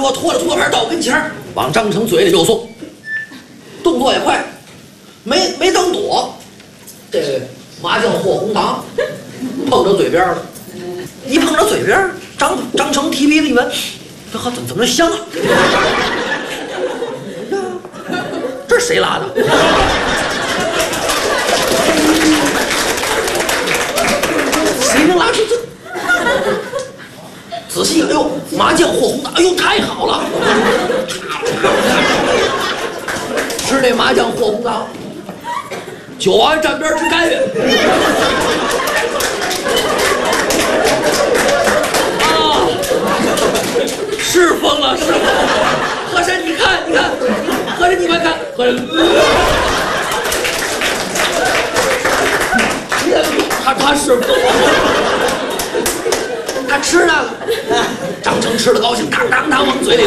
我拖着托盘到跟前，往张成嘴里就送，动作也快，没等躲，这麻酱和红糖碰着嘴边了，一碰着嘴边，张成提鼻子一闻，这好怎么香啊？这是谁拉的？谁能拉出这？仔细，哎呦，麻酱和红糖，哎呦，太好了！吃那麻酱和红糖，酒完沾边吃干月。啊，是疯了，是疯了！和珅，你看，和珅，你快看，和珅，他是疯了。他吃那个，张成吃的高兴，当当当往嘴里